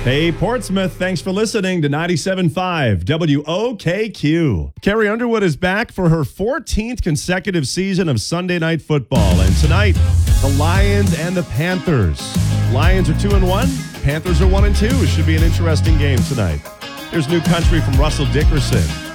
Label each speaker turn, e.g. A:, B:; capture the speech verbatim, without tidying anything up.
A: Hey, Portsmouth, thanks for listening to ninety-seven point five W O K Q. Carrie Underwood is back for her fourteenth consecutive season of Sunday Night Football. And tonight, the Lions and the Panthers. Lions are two and one. Panthers are one and two. It should be an interesting game tonight. Here's new country from Russell Dickerson.